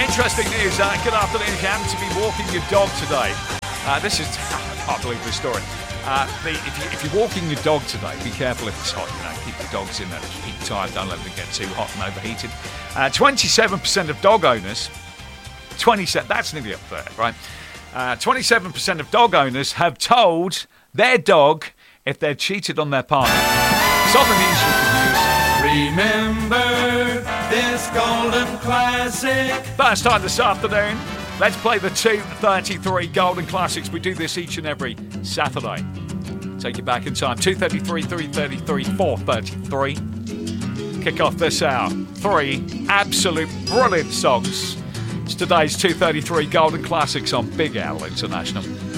interesting news. Good afternoon. If you happen to be walking your dog today, I can't believe this story. If you're walking your dog today, be careful if it's hot. Keep the dogs in a heat time. Don't let them get too hot and overheated. 27% of dog owners, 27. That's nearly up there, right? 27% of dog owners have told their dog if they're cheated on their partner. Some of the news you can use. Remember this golden classic. First time this afternoon, let's play the 2:33 Golden Classics. We do this each and every Saturday. Take you back in time. 2:33, 3:33, 4:33. Kick off this hour. 3 absolute brilliant songs. It's today's 2:33 Golden Classics on Big Al International.